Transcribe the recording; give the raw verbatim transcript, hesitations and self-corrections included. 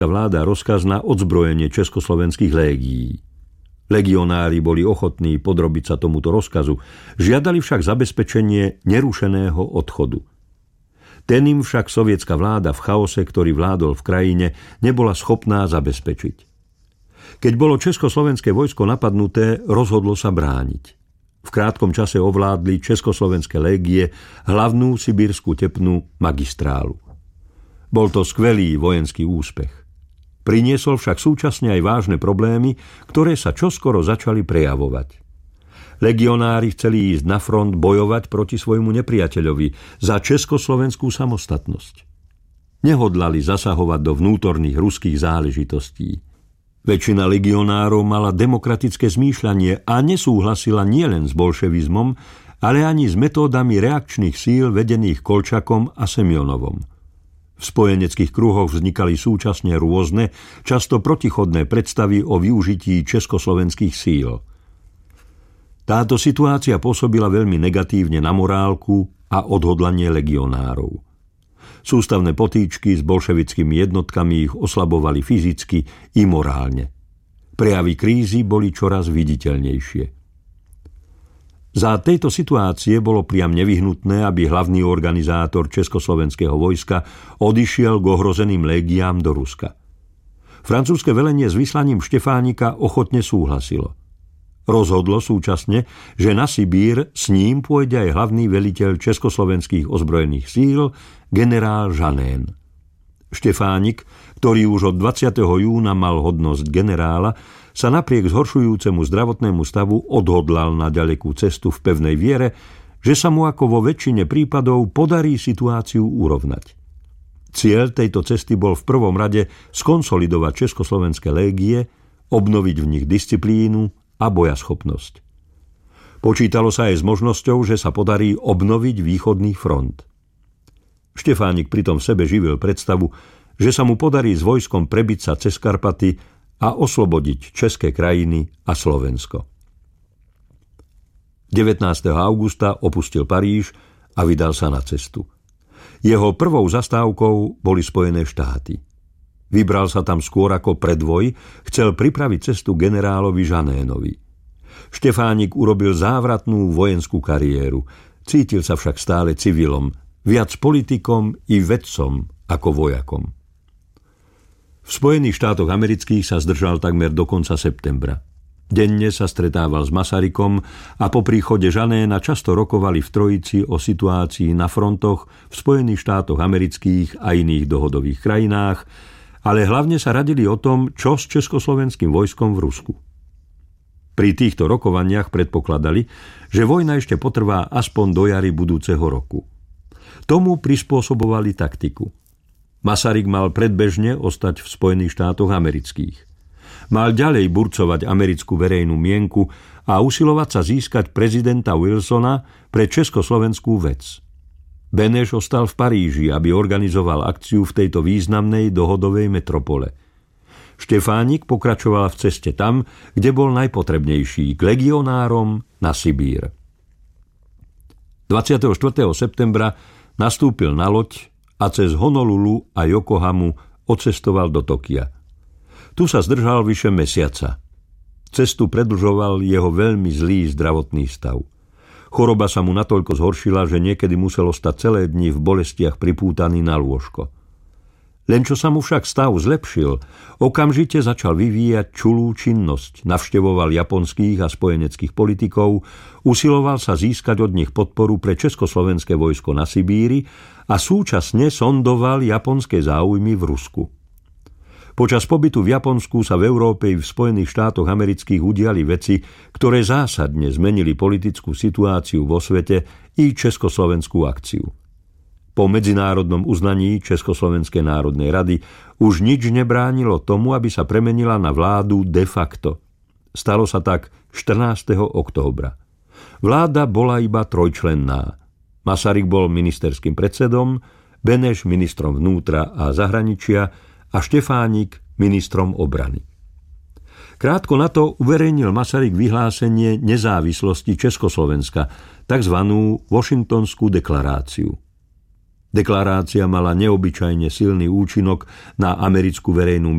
vláda rozkaz na odzbrojenie československých légií. Legionári boli ochotní podrobiť sa tomuto rozkazu, žiadali však zabezpečenie nerušeného odchodu. Ten im však sovietská vláda v chaose, ktorý vládol v krajine, nebola schopná zabezpečiť. Keď bolo československé vojsko napadnuté, rozhodlo sa brániť. V krátkom čase ovládli československé légie hlavnú sibírskú tepnú magistrálu. Bol to skvelý vojenský úspech. Priniesol však súčasne aj vážne problémy, ktoré sa čoskoro začali prejavovať. Legionári chceli ísť na front bojovať proti svojmu nepriateľovi za československú samostatnosť. Nehodlali zasahovať do vnútorných ruských záležitostí. Väčšina legionárov mala demokratické zmýšľanie a nesúhlasila nielen s bolševizmom, ale ani s metódami reakčných síl vedených Kolčakom a Semjonovom. V spojeneckých kruhoch vznikali súčasne rôzne, často protichodné predstavy o využití československých síl. Táto situácia pôsobila veľmi negatívne na morálku a odhodlanie legionárov. Sústavné potýčky s bolševickými jednotkami ich oslabovali fyzicky i morálne. Prejavy krízy boli čoraz viditeľnejšie. Za tejto situácie bolo priam nevyhnutné, aby hlavný organizátor československého vojska odišiel k ohrozeným légiám do Ruska. Francúzske velenie s vyslaním Štefánika ochotne súhlasilo. Rozhodlo súčasne, že na Sibír s ním pôjde aj hlavný veliteľ československých ozbrojených síl, generál Žanén. Štefánik, ktorý už od dvadsiateho júna mal hodnosť generála, sa napriek zhoršujúcemu zdravotnému stavu odhodlal na ďalekú cestu v pevnej viere, že sa mu ako vo väčšine prípadov podarí situáciu urovnať. Cieľ tejto cesty bol v prvom rade skonsolidovať československé légie, obnoviť v nich disciplínu a bojaschopnosť. Počítalo sa aj s možnosťou, že sa podarí obnoviť východný front. Štefánik pritom v sebe živil predstavu, že sa mu podarí s vojskom prebiť sa cez Karpaty a oslobodiť české krajiny a Slovensko. devätnásteho augusta opustil Paríž a vydal sa na cestu. Jeho prvou zastávkou boli Spojené štáty. Vybral sa tam skôr ako predvoj, chcel pripraviť cestu generálovi Žanénovi. Štefánik urobil závratnú vojenskú kariéru, cítil sa však stále civilom, viac politikom i vedcom ako vojakom. V Spojených štátoch amerických sa zdržal takmer do konca septembra. Denne sa stretával s Masarykom a po príchode Žanéna často rokovali v trojici o situácii na frontoch v Spojených štátoch amerických a iných dohodových krajinách, ale hlavne sa radili o tom, čo s československým vojskom v Rusku. Pri týchto rokovaniach predpokladali, že vojna ešte potrvá aspoň do jary budúceho roku. Tomu prispôsobovali taktiku. Masaryk mal predbežne ostať v Spojených štátoch amerických. Mal ďalej burcovať americkú verejnú mienku a usilovať sa získať prezidenta Wilsona pre československú vec. Beneš ostal v Paríži, aby organizoval akciu v tejto významnej dohodovej metropole. Štefánik pokračoval v ceste tam, kde bol najpotrebnejší, k legionárom na Sibír. dvadsiateho štvrtého septembra nastúpil na loď a cez Honolulu a Yokohamu odcestoval do Tokia. Tu sa zdržal vyše mesiaca. Cestu predĺžoval jeho veľmi zlý zdravotný stav. Choroba sa mu natoľko zhoršila, že niekedy musel ostať celé dni v bolestiach pripútaný na lôžko. Len čo sa mu však stav zlepšil, okamžite začal vyvíjať čulú činnosť, navštevoval japonských a spojeneckých politikov, usiloval sa získať od nich podporu pre československé vojsko na Sibíri a súčasne sondoval japonské záujmy v Rusku. Počas pobytu v Japonsku sa v Európe i v Spojených štátoch amerických udiali veci, ktoré zásadne zmenili politickú situáciu vo svete i československú akciu. Po medzinárodnom uznaní Československej národnej rady už nič nebránilo tomu, aby sa premenila na vládu de facto. Stalo sa tak štrnásteho októbra. Vláda bola iba trojčlenná. Masaryk bol ministerským predsedom, Beneš ministrom vnútra a zahraničia a Štefánik ministrom obrany. Krátko na to uverejnil Masaryk vyhlásenie nezávislosti Československa, takzvanú Washingtonskú deklaráciu. Deklarácia mala neobyčajne silný účinok na americkú verejnú